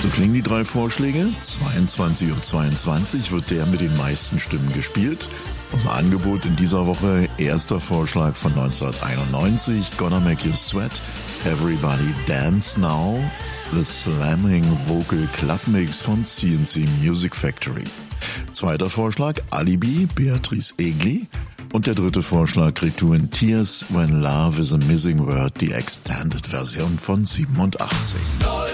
So klingen die 3 Vorschläge. 22:22 Uhr wird der mit den meisten Stimmen gespielt. Unser Angebot in dieser Woche: erster Vorschlag von 1991, Gonna Make You Sweat, Everybody Dance Now, The Slamming Vocal Club Mix von C&C Music Factory. Zweiter Vorschlag, Alibi, Beatrice Egli. Und der dritte Vorschlag kriegt du in Tears When Love is a Missing Word, die Extended Version von 87.